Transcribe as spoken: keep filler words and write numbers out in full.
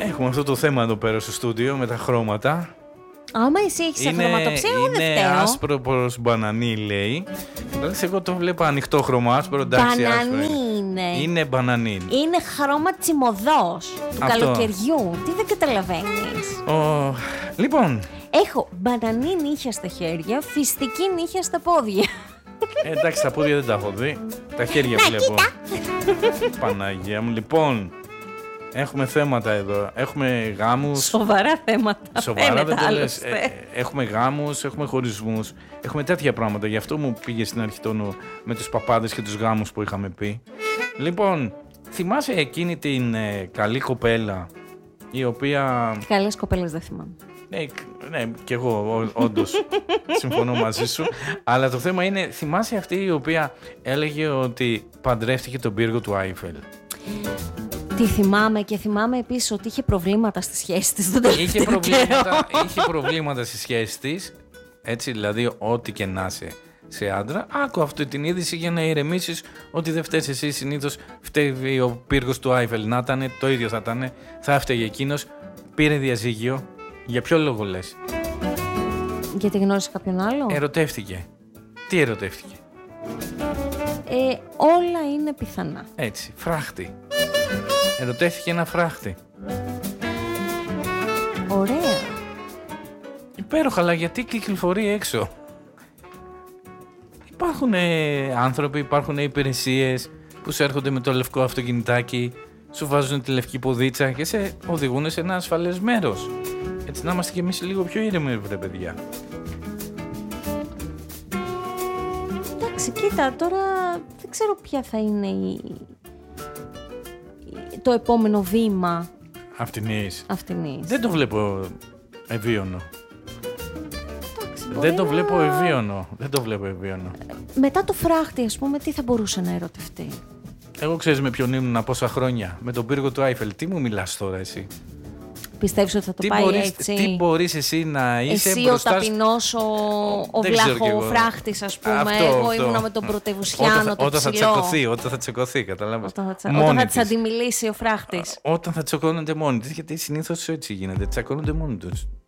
Έχουμε αυτό το θέμα εδώ πέρα στο στούντιο με τα χρώματα. Άμα εσύ έχεις αχρωματοψία, εγώ δεν φταίω. Είναι άσπρο προς μπανανί, λέει. Δηλαδή, εγώ το βλέπω ανοιχτό χρώμα, άσπρο, εντάξει. Μπανανί είναι. Είναι μπανανί. Είναι χρώμα τσιμωδός του Αυτό. καλοκαιριού. Τι δεν καταλαβαίνεις. Ο... Λοιπόν. Έχω μπανανί νύχια στα χέρια, φιστική νύχια στα πόδια. Ε, εντάξει, τα πόδια δεν τα έχω δει. Τα χέρια Να, βλέπω. κοίτα. Παναγία μου. Λοιπόν, έχουμε θέματα εδώ. Έχουμε γάμους. Σοβαρά θέματα. Σοβαρά δεν το λες. άλλωστε. Ε, έχουμε γάμους, έχουμε χωρισμούς. Έχουμε τέτοια πράγματα. Γι' αυτό μου πήγε στην αρχή τόνο με τους παπάδες και τους γάμους που είχαμε πει. Λοιπόν, θυμάσαι εκείνη την ε, καλή κοπέλα η οποία... Καλές κοπέλες δεν θυμάμαι. Ναι, ναι, κι εγώ ό, όντως συμφωνώ μαζί σου. Αλλά το θέμα είναι, θυμάσαι αυτή η οποία έλεγε ότι παντρεύτηκε τον πύργο του Άιφελ? Τι θυμάμαι και θυμάμαι επίσης ότι είχε προβλήματα στη σχέση της τον τελευταίο Είχε προβλήματα, καιρό. είχε προβλήματα στη σχέση της, έτσι δηλαδή ό,τι και να είσαι σε άντρα. Άκου αυτή την είδηση για να ηρεμήσεις ότι δεν φταίς εσύ, συνήθως φταίει ο πύργος του Άιφελ. Να ήταν, το ίδιο θα ήταν, θα έφταιγε εκείνος, πήρε διαζύγιο. Για ποιο λόγο λες? Γιατί γνώρισε κάποιον άλλο. Ερωτεύτηκε. Τι ερωτεύτηκε? Ε, όλα είναι πιθανά. Έτσι, φράχτη. Ερωτεύτηκε ένα φράχτη. Ωραία. Υπέροχα, αλλά γιατί κυκλοφορεί έξω? Υπάρχουν ε, άνθρωποι, υπάρχουν υπηρεσίες που σου έρχονται με το λευκό αυτοκινητάκι, σου βάζουν τη λευκή ποδίτσα και σε οδηγούν σε ένα ασφαλές μέρος. Έτσι να είμαστε κι εμείς λίγο πιο ήρεμοι, βρε παιδιά. Εντάξει, κοίτα, τώρα δεν ξέρω ποια θα είναι η... το επόμενο βήμα Αυτινής. αυτινής. Δεν το βλέπω ευίωνο. Εντάξει, Δεν μπορεί το να- βλέπω ευίωνο. Δεν το βλέπω ευίωνο. Μετά το φράχτη, ας πούμε, τι θα μπορούσε να ερωτευτεί? Εγώ ξέρεις με ποιον ήμουν πόσα χρόνια? Με τον πύργο του Άιφελ. Τι μου μιλάς τώρα εσύ? Πιστεύεις ότι θα το Τι πάει μπορείς, έτσι? τι μπορείς εσύ να είσαι Εσύ μπροστά... ο ταπεινός, ο, ο Δεν ξέρω κι εγώ. βλαχοφράχτης, ας πούμε. Αυτό, εγώ αυτό. ήμουνα με τον πρωτευουσιάνο, Όταν, το όταν θα ψηλό. τσακωθεί, όταν θα τσακωθεί, καταλάβες. Όταν θα, τσα... Μόνη όταν θα της της. αντιμιλήσει ο φράχτης. Όταν θα τσακώνονται μόνοι της, γιατί συνήθως έτσι γίνεται, τσακώνονται μόνοι τους.